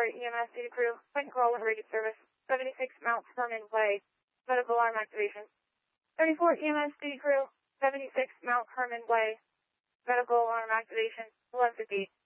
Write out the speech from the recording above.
EMS Duty Crew, second call with radio service, 76 Mount Herman Way, medical alarm activation. 34 EMS Duty Crew, 76 Mount Herman Way, medical alarm activation, 1150.